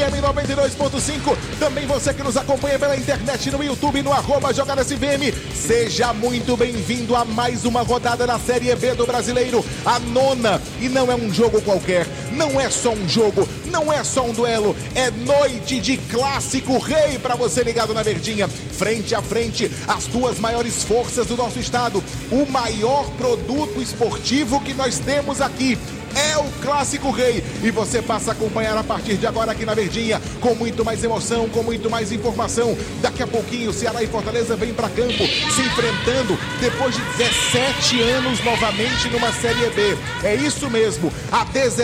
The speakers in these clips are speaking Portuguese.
FM 92.5. Também você que nos acompanha pela internet, no YouTube, no @JogadasFM. Seja muito bem-vindo a mais uma rodada da Série B do Brasileiro, a 9ª. E não é um jogo qualquer, não é só um jogo, não é só um duelo, é noite de Clássico Rei para você ligado na Verdinha. Frente a frente, as duas maiores forças do nosso estado, o maior produto esportivo que nós temos aqui. É o Clássico Rei e você passa a acompanhar a partir de agora aqui na Verdinha, com muito mais emoção, com muito mais informação. Daqui a pouquinho Ceará e Fortaleza vêm para campo, se enfrentando depois de 17 anos novamente numa Série B. É isso mesmo, há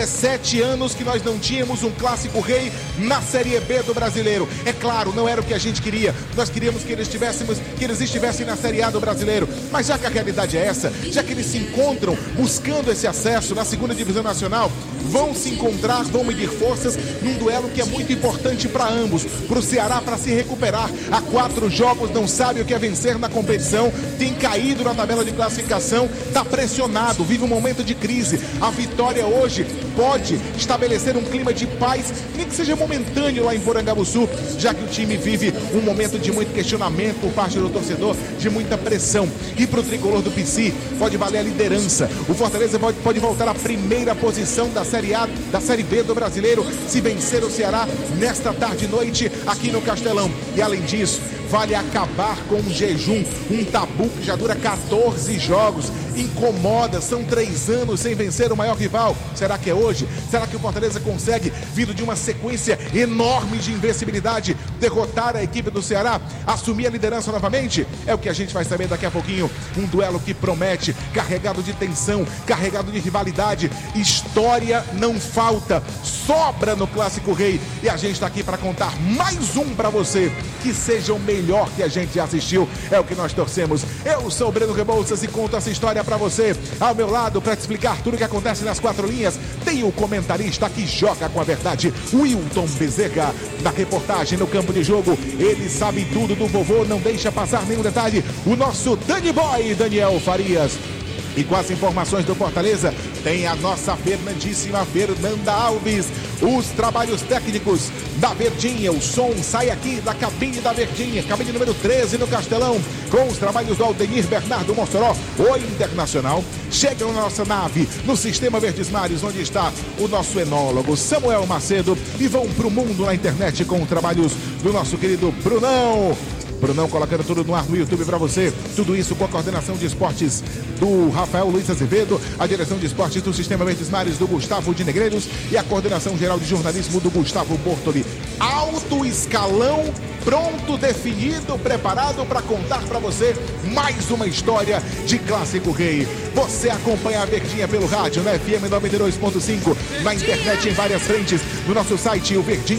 17 anos que nós não tínhamos um Clássico Rei na Série B do Brasileiro. É claro, não era o que a gente queria, nós queríamos que eles estivessem na Série A do Brasileiro, mas já que a realidade é essa, já que eles se encontram buscando esse acesso na segunda divisão nacional, vão se encontrar, vão medir forças num duelo que é muito importante para ambos. Para o Ceará, para se recuperar, há 4 jogos, não sabe o que é vencer na competição, tem caído na tabela de classificação, está pressionado, vive um momento de crise. A vitória hoje pode estabelecer um clima de paz, nem que seja momentâneo lá em Porangabuçu, já que o time vive um momento de muito questionamento por parte do torcedor, de muita pressão. E para o tricolor do PC, pode valer a liderança. O Fortaleza pode voltar à primeira posição da Série A, da Série B do Brasileiro, se vencer o Ceará nesta tarde e noite aqui no Castelão. E além disso, vale acabar com um jejum, um tabu que já dura 14 jogos, incomoda, são 3 anos sem vencer o maior rival. Será que é hoje? Será que o Fortaleza consegue, vindo de uma sequência enorme de invencibilidade, derrotar a equipe do Ceará, assumir a liderança novamente? É o que a gente vai saber daqui a pouquinho. Um duelo que promete, carregado de tensão, carregado de rivalidade. História não falta, sobra no Clássico Rei. E a gente está aqui para contar mais um para você, que seja o melhor que a gente já assistiu. É o que nós torcemos. Eu sou o Breno Rebouças e conto essa história para você. Ao meu lado, para te explicar tudo o que acontece nas 4 linhas, tem o comentarista que joga com a verdade, Wilton Bezerra. Na reportagem no campo de jogo, ele sabe tudo do vovô, não deixa passar nenhum detalhe, o nosso Danny Boy, Daniel Farias. E com as informações do Fortaleza, tem a nossa Fernandíssima Fernanda Alves. Os trabalhos técnicos da Verdinha, o som sai aqui da cabine da Verdinha, cabine número 13 no Castelão, com os trabalhos do Aldenir Bernardo Mossoró, o Internacional. Chegam na nossa nave, no Sistema Verdes Mares, onde está o nosso enólogo Samuel Macedo, e vão para o mundo na internet com os trabalhos do nosso querido Brunão colocando tudo no ar no YouTube para você. Tudo isso com a coordenação de esportes do Rafael Luiz Azevedo, a direção de esportes do Sistema Verdes Mares do Gustavo de Negreiros e a coordenação geral de jornalismo do Gustavo Bortoli. Alto escalão, pronto, definido, preparado para contar para você mais uma história de Clássico Rei. Você acompanha a Verdinha pelo rádio, na FM 92.5, na internet em várias frentes, no nosso site, o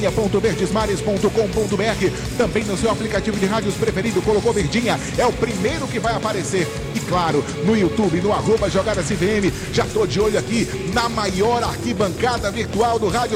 verdinha.verdesmares.com.br, também no seu aplicativo de rádios preferido, colocou Verdinha, é o primeiro que vai aparecer. E claro, no YouTube, no @JogadasFM, já tô de olho aqui na maior arquibancada virtual do rádio